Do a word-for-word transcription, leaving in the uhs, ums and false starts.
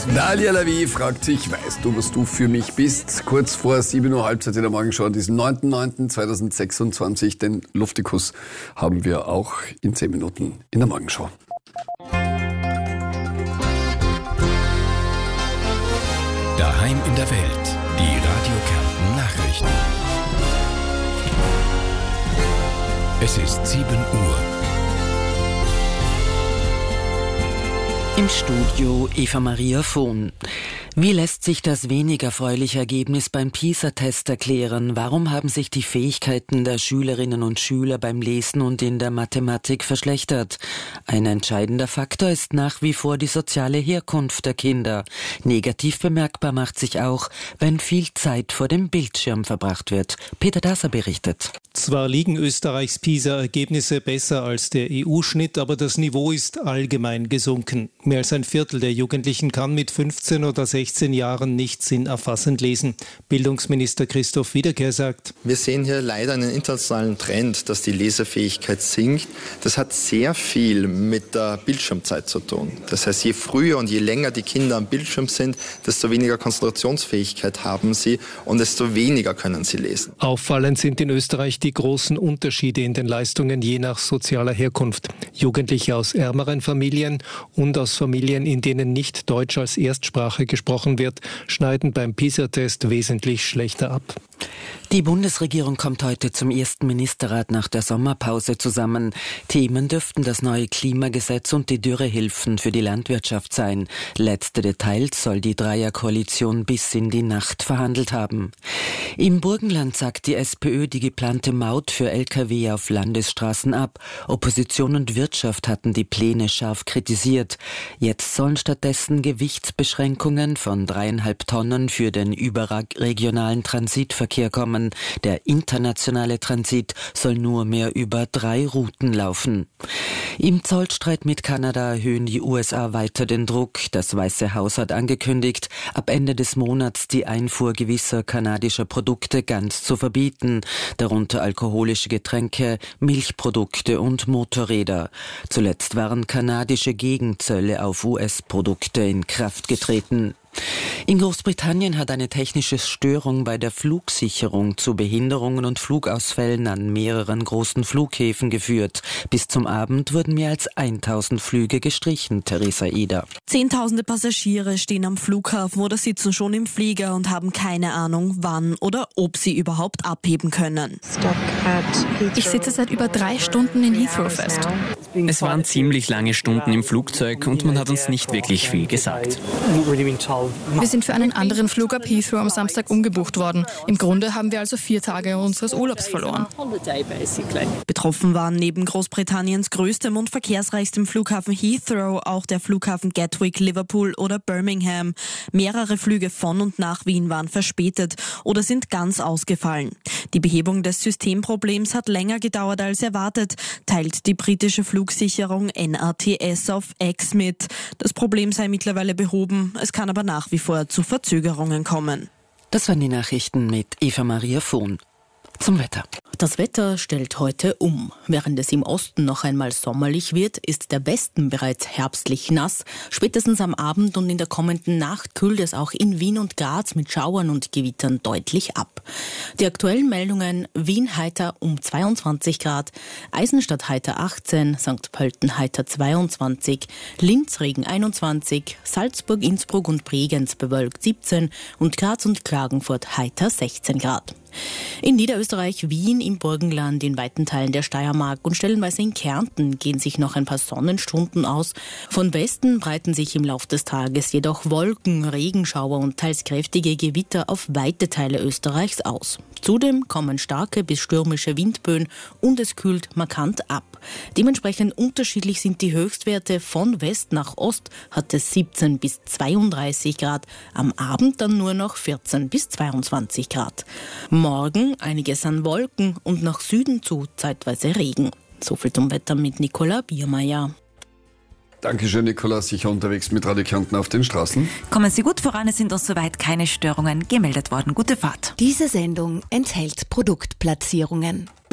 Dalia Lavi fragt sich, weißt du, was du für mich bist? Kurz vor sieben Uhr Halbzeit in der Morgenschau, diesen neunten neunten zweitausendsechsundzwanzig. Den Luftikus haben wir auch in zehn Minuten in der Morgenschau. Daheim in der Welt, die Radio Kärnten Nachrichten. Es ist sieben Uhr. Im Studio Eva Maria Vohn. Wie lässt sich das wenig erfreuliche Ergebnis beim PISA-Test erklären? Warum haben sich die Fähigkeiten der Schülerinnen und Schüler beim Lesen und in der Mathematik verschlechtert? Ein entscheidender Faktor ist nach wie vor die soziale Herkunft der Kinder. Negativ bemerkbar macht sich auch, wenn viel Zeit vor dem Bildschirm verbracht wird. Peter Dasser berichtet. Zwar liegen Österreichs PISA-Ergebnisse besser als der E U-Schnitt, aber das Niveau ist allgemein gesunken. Mehr als ein Viertel der Jugendlichen kann mit fünfzehn oder sechzehn Jahren nicht sinnerfassend lesen. Bildungsminister Christoph Wiederkehr sagt: Wir sehen hier leider einen internationalen Trend, dass die Lesefähigkeit sinkt. Das hat sehr viel mit der Bildschirmzeit zu tun. Das heißt, je früher und je länger die Kinder am Bildschirm sind, desto weniger Konzentrationsfähigkeit haben sie und desto weniger können sie lesen. Auffallend sind in Österreich die großen Unterschiede in den Leistungen je nach sozialer Herkunft. Jugendliche aus ärmeren Familien und aus Familien, in denen nicht Deutsch als Erstsprache gesprochen wird, schneiden beim PISA-Test wesentlich schlechter ab. Die Bundesregierung kommt heute zum ersten Ministerrat nach der Sommerpause zusammen. Themen dürften das neue Klimagesetz und die Dürrehilfen für die Landwirtschaft sein. Letzte Details soll die Dreierkoalition bis in die Nacht verhandelt haben. Im Burgenland sagt die SPÖ die geplante Maut für L K W auf Landesstraßen ab. Opposition und Wirtschaft hatten die Pläne scharf kritisiert. Jetzt sollen stattdessen Gewichtsbeschränkungen von dreieinhalb Tonnen für den überregionalen Transitverkehr kommen. Der internationale Transit soll nur mehr über drei Routen laufen. Im Zollstreit mit Kanada erhöhen die U S A weiter den Druck. Das Weiße Haus hat angekündigt, ab Ende des Monats die Einfuhr gewisser kanadischer Produkte ganz zu verbieten, darunter alkoholische Getränke, Milchprodukte und Motorräder. Zuletzt waren kanadische Gegenzölle auf U S-Produkte in Kraft getreten. In Großbritannien hat eine technische Störung bei der Flugsicherung zu Behinderungen und Flugausfällen an mehreren großen Flughäfen geführt. Bis zum Abend wurden mehr als tausend Flüge gestrichen, Theresa Eder. Zehntausende Passagiere stehen am Flughafen oder sitzen schon im Flieger und haben keine Ahnung, wann oder ob sie überhaupt abheben können. Ich sitze seit über drei Stunden in Heathrow fest. Es waren ziemlich lange Stunden im Flugzeug und man hat uns nicht wirklich viel gesagt. Wir sind für einen anderen Flug ab Heathrow am Samstag umgebucht worden. Im Grunde haben wir also vier Tage unseres Urlaubs verloren. Betroffen waren neben Großbritanniens größtem und verkehrsreichstem Flughafen Heathrow auch der Flughafen Gatwick, Liverpool oder Birmingham. Mehrere Flüge von und nach Wien waren verspätet oder sind ganz ausgefallen. Die Behebung des Systemproblems hat länger gedauert als erwartet, teilt die britische Flugsicherung N A T S auf X mit. Das Problem sei mittlerweile behoben, es kann aber nach wie vor zu Verzögerungen kommen. Das waren die Nachrichten mit Eva Maria Vohn. Zum Wetter. Das Wetter stellt heute um. Während es im Osten noch einmal sommerlich wird, ist der Westen bereits herbstlich nass. Spätestens am Abend und in der kommenden Nacht kühlt es auch in Wien und Graz mit Schauern und Gewittern deutlich ab. Die aktuellen Meldungen: Wien heiter um zweiundzwanzig Grad, Eisenstadt heiter achtzehn, Sankt Pölten heiter zweiundzwanzig, Linz Regen einundzwanzig, Salzburg, Innsbruck und Bregenz bewölkt siebzehn und Graz und Klagenfurt heiter sechzehn Grad. In Niederösterreich, Wien, im Burgenland, in weiten Teilen der Steiermark und stellenweise in Kärnten gehen sich noch ein paar Sonnenstunden aus. Von Westen breiten sich im Lauf des Tages jedoch Wolken, Regenschauer und teils kräftige Gewitter auf weite Teile Österreichs aus. Zudem kommen starke bis stürmische Windböen und es kühlt markant ab. Dementsprechend unterschiedlich sind die Höchstwerte. Von West nach Ost hat es siebzehn bis zweiunddreißig Grad, am Abend dann nur noch vierzehn bis zweiundzwanzig Grad. Morgen einiges an Wolken und nach Süden zu zeitweise Regen. So viel zum Wetter mit Nicola Biermeier. Dankeschön, Nicola. Sicher unterwegs mit Radio Kärnten auf den Straßen. Kommen Sie gut voran, es sind uns soweit keine Störungen gemeldet worden. Gute Fahrt. Diese Sendung enthält Produktplatzierungen.